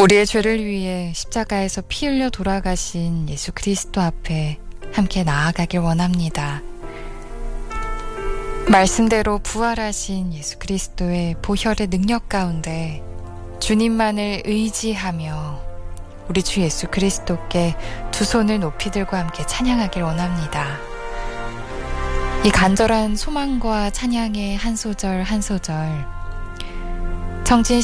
우리의 죄를 위해 십자가에서 피 흘려 돌아가신 예수 그리스도 앞에 함께 나아가길 원합니다. 말씀대로 부활하신 예수 그리스도의 보혈의 능력 가운데 주님만을 의지하며 우리 주 예수 그리스도께 두 손을 높이 들고 함께 찬양하길 원합니다. 이 간절한 소망과 찬양의 한 소절 한 소절, 청진